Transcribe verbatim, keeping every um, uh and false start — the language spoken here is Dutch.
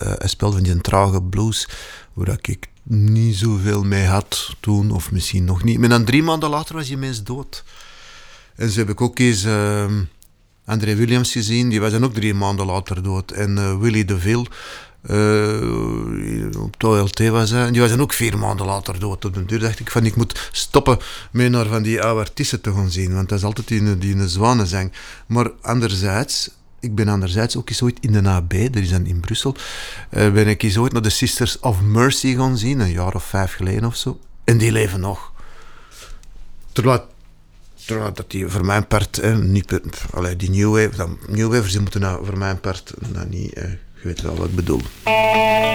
Uh, hij speelde van die trage blues, waar ik niet zoveel mee had toen, of misschien nog niet. Maar dan drie maanden later was hij ineens dood. En zo heb ik ook eens uh, André Williams gezien, die was dan ook drie maanden later dood. En uh, Willy DeVille, uh, op T L T was hij, en die was dan ook vier maanden later dood. Op de duur dacht ik van, ik moet stoppen met naar van die oude artiesten te gaan zien, want dat is altijd die, die een zwanenzang. Maar anderzijds, ik ben anderzijds ook eens ooit in de A B, dat is dan in Brussel, uh, ben ik eens ooit naar de Sisters of Mercy gaan zien, een jaar of vijf geleden of zo. En die leven nog. Terwijl Terwijl dat die voor mijn part, eh, niet, allee, die New Wave, dan, New Wavers die moeten nou voor mijn part nou niet, eh, je weet wel wat ik bedoel.